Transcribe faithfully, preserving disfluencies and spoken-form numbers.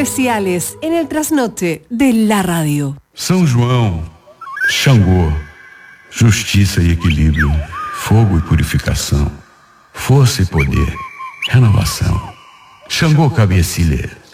especiales en el trasnoche de la radio. São João, Xangô, justiça e equilíbrio, fogo e purificação, força e poder, renovação. Xangô Cabeçilha.